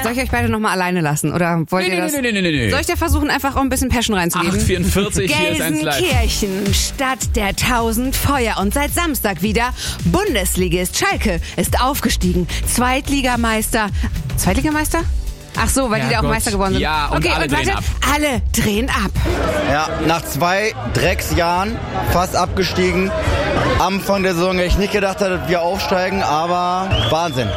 Soll ich euch beide nochmal alleine lassen? Oder wollt ihr das? Nee. Soll ich da versuchen, einfach auch ein bisschen Passion reinzugeben? 8,44, hier ist 1 Live. Gelsenkirchen, Stadt der 1000 Feuer. Und seit Samstag wieder Bundesligist Schalke ist aufgestiegen. Zweitligameister? Ach so, weil die da auch Gott. Meister geworden sind. Ja, und alle drehen ab. Alle drehen ab. Ja, nach 2 Drecksjahren fast abgestiegen. Anfang der Saison hätte ich nicht gedacht, dass wir aufsteigen, aber Wahnsinn.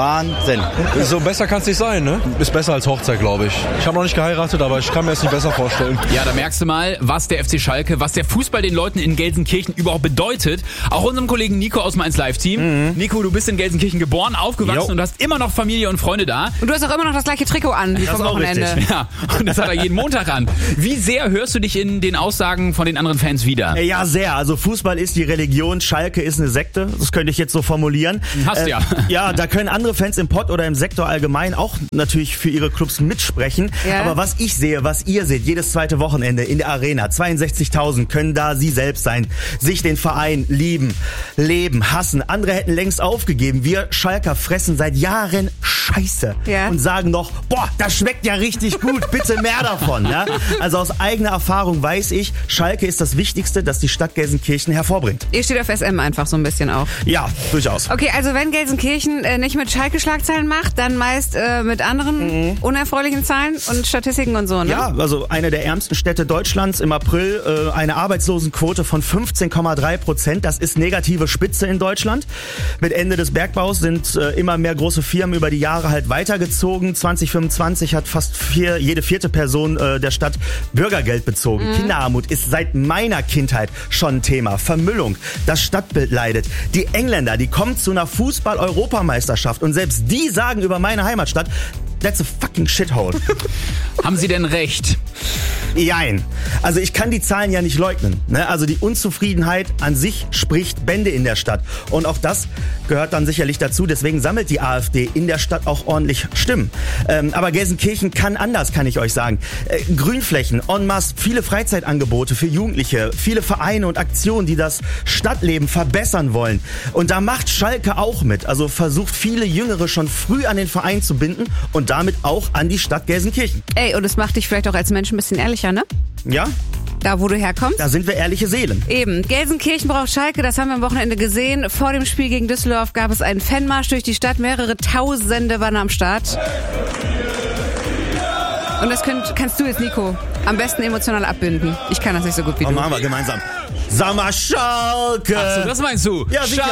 So besser kann es nicht sein, ne? Ist besser als Hochzeit, glaube ich. Ich habe noch nicht geheiratet, aber ich kann mir es nicht besser vorstellen. Ja, da merkst du mal, was der FC Schalke, was der Fußball den Leuten in Gelsenkirchen überhaupt bedeutet. Auch unserem Kollegen Nico aus dem 1 Live-Team. Nico, du bist in Gelsenkirchen geboren, aufgewachsen und hast immer noch Familie und Freunde da. Und du hast auch immer noch das gleiche Trikot an wie vom Wochenende. Ja, und das hat er jeden Montag an. Wie sehr hörst du dich in den Aussagen von den anderen Fans wieder? Ja, sehr. Also Fußball ist die Religion, Schalke ist eine Sekte. Das könnte ich jetzt so formulieren. Hast du ja. Ja, da können andere Fans im Pott oder im Sektor allgemein auch natürlich für ihre Clubs mitsprechen. Ja. Aber was ich sehe, was ihr seht, jedes zweite Wochenende in der Arena, 62.000 können da sie selbst sein, sich den Verein lieben, leben, hassen. Andere hätten längst aufgegeben. Wir Schalker fressen seit Jahren Scheiße und sagen noch, boah, das schmeckt ja richtig gut, bitte mehr davon. Ja? Also aus eigener Erfahrung weiß ich, Schalke ist das Wichtigste, das die Stadt Gelsenkirchen hervorbringt. Ihr steht auf SM einfach so ein bisschen auch. Ja, durchaus. Okay, also wenn Gelsenkirchen nicht mit Schalke-Schlagzeilen macht, dann meist mit anderen unerfreulichen Zahlen und Statistiken und so, ne? Ja, also eine der ärmsten Städte Deutschlands im April, eine Arbeitslosenquote von 15,3%. Das ist negative Spitze in Deutschland. Mit Ende des Bergbaus sind immer mehr große Firmen über die Jahre halt weitergezogen. 2025 hat fast jede 4. Person der Stadt Bürgergeld bezogen. Kinderarmut ist seit meiner Kindheit schon ein Thema. Vermüllung, das Stadtbild leidet. Die Engländer, die kommen zu einer Fußball-Europameisterschaft und selbst die sagen über meine Heimatstadt, that's a fucking shithole. Haben Sie denn recht? Jein. Also ich kann die Zahlen ja nicht leugnen. Ne? Also die Unzufriedenheit an sich spricht Bände in der Stadt. Und auch das gehört dann sicherlich dazu. Deswegen sammelt die AfD in der Stadt auch ordentlich Stimmen. Aber Gelsenkirchen kann anders, kann ich euch sagen. Grünflächen, en masse, viele Freizeitangebote für Jugendliche, viele Vereine und Aktionen, die das Stadtleben verbessern wollen. Und da macht Schalke auch mit. Also versucht viele Jüngere schon früh an den Verein zu binden und damit auch an die Stadt Gelsenkirchen. Ey, und es macht dich vielleicht auch als Mensch ein bisschen ehrlicher, ne? Ja? Da, wo du herkommst. Da sind wir ehrliche Seelen. Eben. Gelsenkirchen braucht Schalke, das haben wir am Wochenende gesehen. Vor dem Spiel gegen Düsseldorf gab es einen Fanmarsch durch die Stadt. Mehrere Tausende waren am Start. Und das kannst du jetzt, Nico, am besten emotional abbinden. Ich kann das nicht so gut wie du. Machen wir gemeinsam. Sag mal, Schalke! Ach so, das meinst du? Ja, sicher.